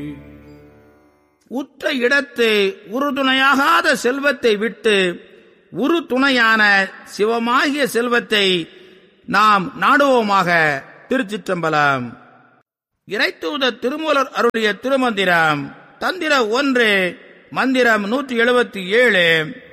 உற்ற இடத்து உறுதுணையாகாத செல்வத்தை விட்டு உறுதுணையான சிவமாகிய செல்வத்தை நாம் நாடுவோமாக. திருச்சிற்றம்பலம். இறைத்தூத திருமூலர் அருளிய திருமந்திரம். தந்திரம் 1, மந்திரம் 177.